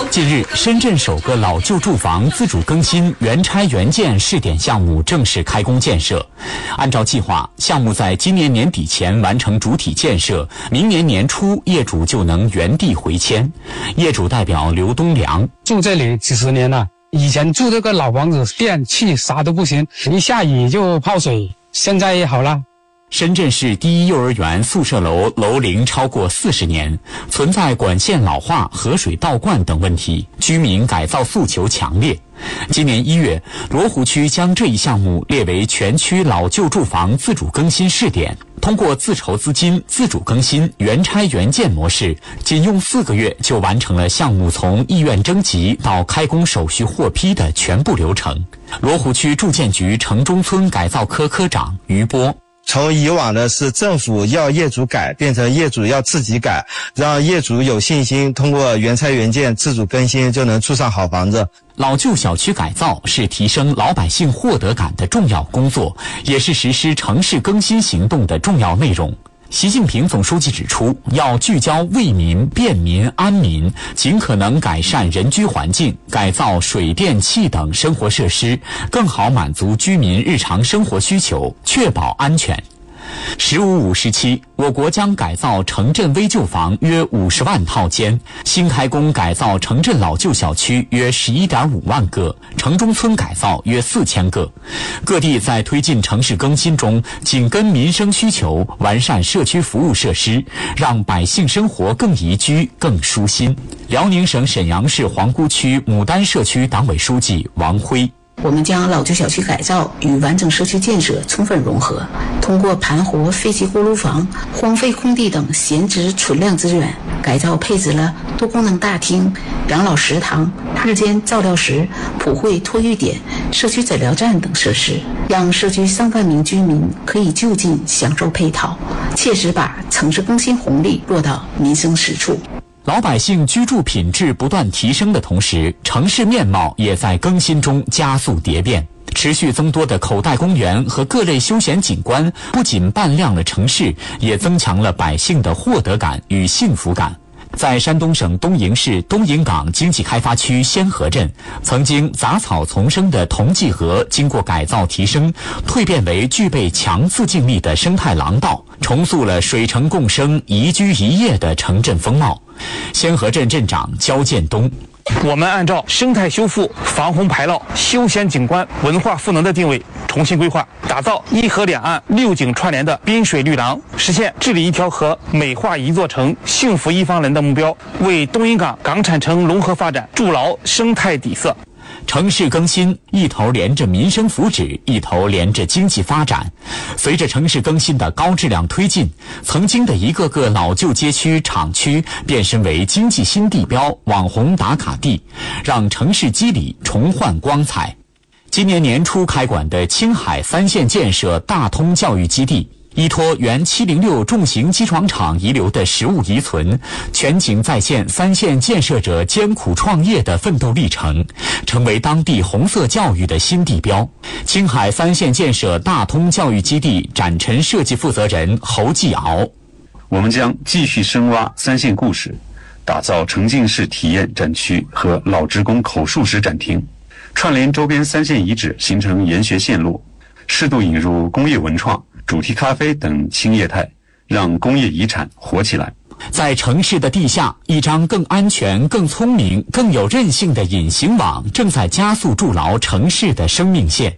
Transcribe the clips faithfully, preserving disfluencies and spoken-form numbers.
近日，深圳首个老旧住房自主更新原拆原建试点项目正式开工建设。按照计划，项目在今年年底前完成主体建设，明年年初业主就能原地回迁。业主代表刘东良： 住这里几十年了，以前住这个老房子，电气啥都不行，一下雨就泡水，现在也好了。 深圳市第一幼儿园宿舍楼楼龄超过四十年，存在管线老化、河水倒灌等问题，居民改造诉求强烈。今年一月，罗湖区将这一项目列为全区老旧住房自主更新试点，通过自筹资金、自主更新、原拆原建模式，仅用四个月就完成了项目从意愿征集到开工手续获批的全部流程。罗湖区住建局城中村改造科科长于波： 从以往的是政府要业主改，变成业主要自己改，让业主有信心通过原拆原建自主更新就能住上好房子。 老旧小区改造是提升老百姓获得感的重要工作，也是实施城市更新行动的重要内容。习近平总书记指出，要聚焦为民、便民、安民，尽可能改善人居环境，改造水电气等生活设施，更好满足居民日常生活需求，确保安全。十五五时期，我国将改造城镇危旧房约五十万套间，新开工改造城镇老旧小区约十一点五万个，城中村改造约四千个。各地在推进城市更新中，紧跟民生需求，完善社区服务设施，让百姓生活更宜居、更舒心。辽宁省沈阳市皇姑区牡丹社区党委书记王辉： 我们将老旧小区改造与完整社区建设充分融合，通过盘活废弃锅炉房、荒废空地等闲置存量资源，改造配置了多功能大厅、养老食堂、日间照料室、普惠托育点、社区诊疗站等设施，让社区上万名居民可以就近享受配套，切实把城市更新红利落到民生实处。 老百姓居住品质不断提升的同时，城市面貌也在更新中加速蝶变。持续增多的口袋公园和各类休闲景观，不仅扮亮了城市，也增强了百姓的获得感与幸福感。在山东省东营市东营港经济开发区仙河镇，曾经杂草丛生的同济河，经过改造提升，蜕变为具备强自净力的生态廊道，重塑了水城共生、宜居宜业的城镇风貌。仙河镇镇长焦建东： 我们按照生态修复、防洪排涝、休闲景观、文化赋能的定位，重新规划，打造一河两岸六景串联的滨水绿廊，实现治理一条河、美化一座城、幸福一方人的目标，为东营港港产城融合发展筑牢生态底色。 城市更新一头连着民生福祉，一头连着经济发展。随着城市更新的高质量推进，曾经的一个个老旧街区、厂区变身为经济新地标、网红打卡地，让城市肌理重焕光彩。今年年初开馆的青海三线建设大通教育基地，依托原七零六重型机床厂遗留的实物遗存，全景再现三线建设者艰苦创业的奋斗历程，成为当地红色教育的新地标。青海三线建设大通教育基地展陈设计负责人侯继敖： 我们将继续深挖三线故事，打造沉浸式体验展区和老职工口述史展厅，串联周边三线遗址，形成研学线路，适度引入工业文创、主题咖啡等轻业态，让工业遗产活起来。 在城市的地下，一张更安全、更聪明、更有韧性的隐形网正在加速筑牢城市的生命线。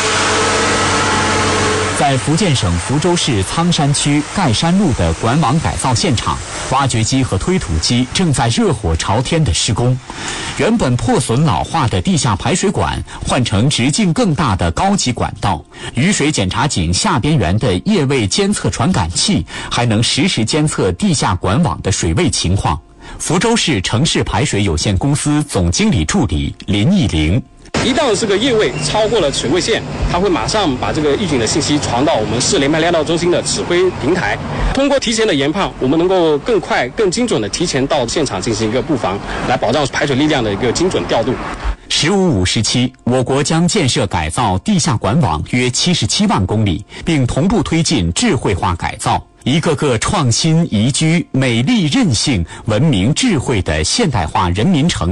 在福建省福州市苍山区盖山路的管网改造现场，挖掘机和推土机正在热火朝天的施工。原本破损老化的地下排水管换成直径更大的高级管道，雨水检查井下边缘的液位监测传感器还能实时监测地下管网的水位情况。福州市城市排水有限公司总经理助理林义玲： 一旦这个液位超过了水位线，它会马上把这个预警的信息传到我们市联排量道中心的指挥平台。通过提前的研判，我们能够更快、更精准的提前到现场进行一个布防，来保障排水力量的一个精准调度。 十五五时期，我国将建设改造地下管网约七十七万公里，并同步推进智慧化改造。一个个创新、宜居、美丽、韧性、文明、智慧的现代化人民城